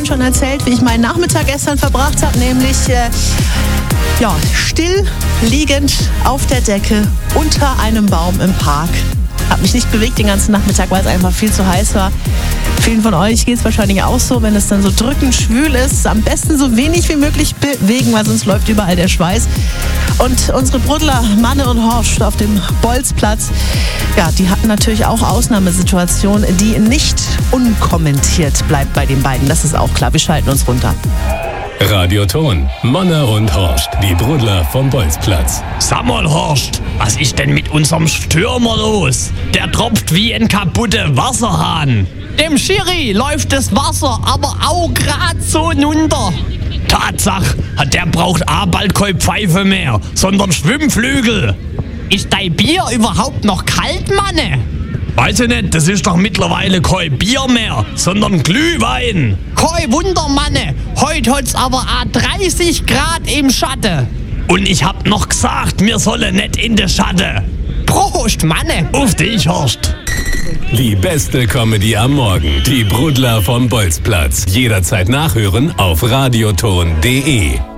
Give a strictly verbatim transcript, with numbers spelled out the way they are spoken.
vorhin schon erzählt, wie ich meinen Nachmittag gestern verbracht habe, nämlich äh, ja, still liegend auf der Decke unter einem Baum im Park. Habe mich nicht bewegt den ganzen Nachmittag, weil es einfach viel zu heiß war. Vielen von euch geht es wahrscheinlich auch so, wenn es dann so drückend schwül ist. Am besten so wenig wie möglich bewegen, weil sonst läuft überall der Schweiß. Und unsere Brudler Manne und Horst auf dem Bolzplatz, ja, die hatten natürlich auch Ausnahmesituationen, die nicht unkommentiert bleibt bei den beiden. Das ist auch klar, wir schalten uns runter. Radioton, Manne und Horst, die Brudler vom Bolzplatz. Sag mal, Horst, was ist denn mit unserem Stürmer los? Der tropft wie ein kaputter Wasserhahn. Dem Schiri läuft das Wasser aber auch grad so runter. Tatsache, der braucht auch bald keine Pfeife mehr, sondern Schwimmflügel. Ist dein Bier überhaupt noch kalt, Manne? Weiß ich nicht, das ist doch mittlerweile kein Bier mehr, sondern Glühwein. Kein Wunder, Manne, heute hat's aber auch dreißig Grad im Schatten. Und ich hab noch gesagt, wir sollen nicht in der Schatten. Prost, Manne. Auf dich, Horst. Die beste Comedy am Morgen. Die Brudler vom Bolzplatz. Jederzeit nachhören auf radioton punkt de.